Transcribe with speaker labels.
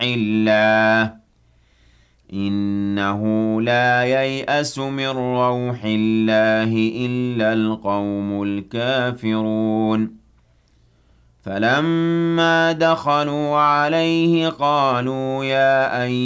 Speaker 1: الله إنه لا ييأس من روح الله إلا القوم الكافرون فلما دخلوا عليه قالوا يا أيها